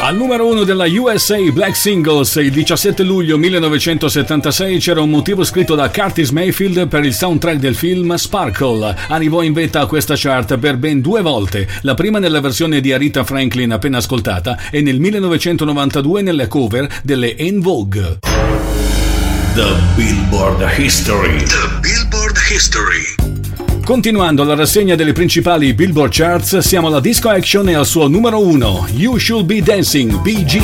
Al numero 1 della USA Black Singles il 17 luglio 1976 c'era un motivo scritto da Curtis Mayfield per il soundtrack del film Sparkle. Arrivò in vetta a questa chart per ben 2 volte, la prima nella versione di Aretha Franklin appena ascoltata e nel 1992 nelle cover delle En Vogue. The Billboard History. Continuando la rassegna delle principali Billboard Charts, siamo alla Disco Action e al suo numero 1, You Should Be Dancing, Bee Gees.